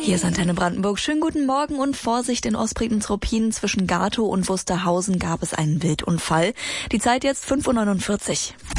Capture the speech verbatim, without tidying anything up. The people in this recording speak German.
Hier ist Antenne Brandenburg. Schönen guten Morgen und Vorsicht in Ostfriedensruppin. Zwischen Gatow und Wusterhausen gab es einen Wildunfall. Die Zeit jetzt fünf Uhr neunundvierzig.